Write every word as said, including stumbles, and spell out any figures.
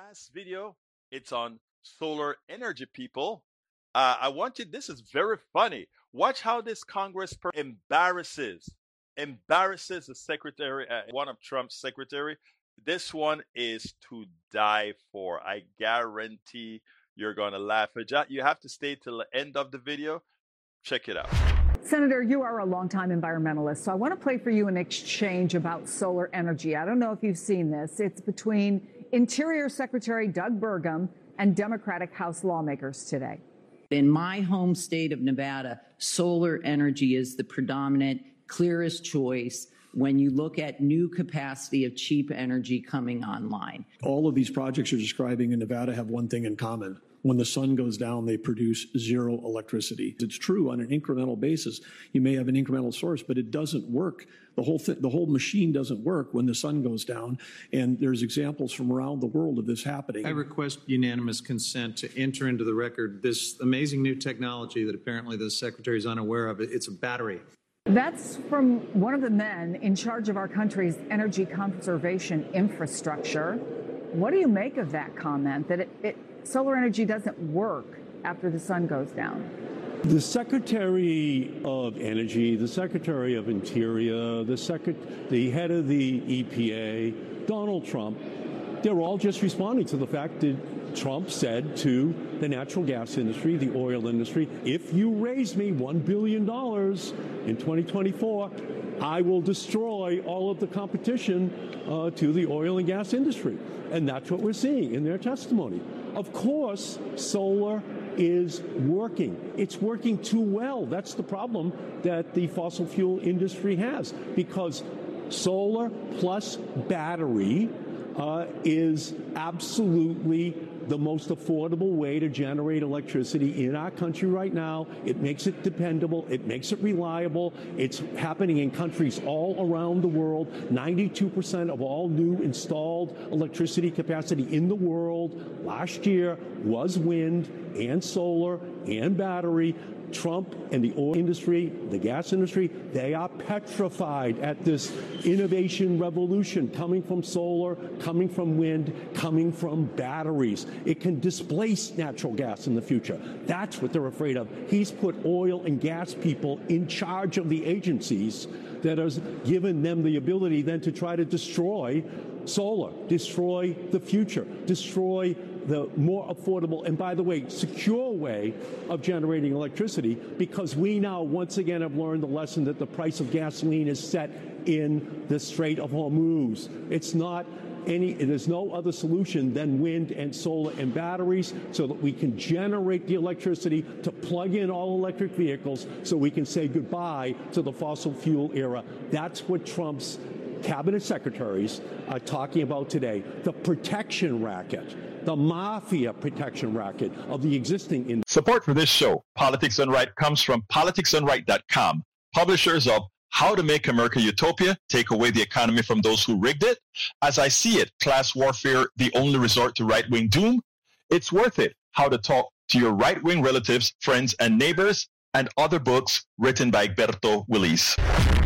last video, it's on solar energy, people. Uh, I want you, this is very funny. Watch how this Congress per- embarrasses, embarrasses the secretary, uh, one of Trump's secretary. This one is to die for. I guarantee you're going to laugh. You have to stay till the end of the video. Check it out. Senator, you are a longtime environmentalist, so I want to play for you an exchange about solar energy. I don't know if you've seen this. It's between Interior Secretary Doug Burgum and Democratic House lawmakers today. In my home state of Nevada, solar energy is the predominant, clearest choice when you look at new capacity of cheap energy coming online. All of these projects you're describing in Nevada have one thing in common. When the sun goes down, they produce zero electricity. It's true on an incremental basis. You may have an incremental source, but it doesn't work. The whole th- the whole machine doesn't work when the sun goes down. And there's examples from around the world of this happening. I request unanimous consent to enter into the record this amazing new technology that apparently the Secretary is unaware of. It's a battery. That's from one of the men in charge of our country's energy conservation infrastructure. What do you make of that comment, that it, it solar energy doesn't work after the sun goes down? The Secretary of Energy, the Secretary of Interior, the, Secret- the head of the E P A, Donald Trump, they're all just responding to the fact that Trump said to the natural gas industry, the oil industry, if you raise me one billion dollars in twenty twenty-four, I will destroy all of the competition uh, to the oil and gas industry. And that's what we're seeing in their testimony. Of course, solar is working. It's working too well. That's the problem that the fossil fuel industry has, because solar plus battery uh, is absolutely the most affordable way to generate electricity in our country right now. It makes it dependable. It makes it reliable. It's happening in countries all around the world. ninety-two percent of all new installed electricity capacity in the world last year was wind and solar and battery. Trump and the oil industry, the gas industry, they are petrified at this innovation revolution coming from solar, coming from wind, coming from batteries. It can displace natural gas in the future. That's what they're afraid of. He's put oil and gas people in charge of the agencies that has given them the ability then to try to destroy solar, destroy the future, destroy the more affordable and, by the way, secure way of generating electricity, because we now once again have learned the lesson that the price of gasoline is set in the Strait of Hormuz. It's not any, there's no other solution than wind and solar and batteries, so that we can generate the electricity to plug in all electric vehicles so we can say goodbye to the fossil fuel era. That's what Trump's cabinet secretaries are talking about today. The protection racket, the mafia protection racket of the existing industry. Support for this show, Politics Done Right, comes from politics done right dot com, publishers of How to Make America Utopia, Take Away the Economy from Those Who Rigged It, As I See It, Class Warfare, The Only Resort to Right-Wing Doom, It's Worth It, How to Talk to Your Right-Wing Relatives, Friends, and Neighbors, and other books written by Berto Willis.